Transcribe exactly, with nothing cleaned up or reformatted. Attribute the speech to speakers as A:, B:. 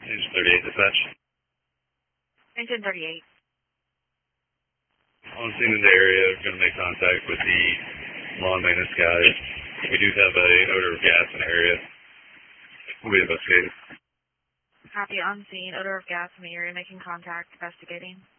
A: Engine thirty-eight dispatch.
B: Engine thirty-eight.
A: On scene in the area, we're going to make contact with the lawn maintenance guys. We do have a odor of gas in the area. We'll be investigating.
B: Copy, on scene, odor of gas in the area, making contact, investigating.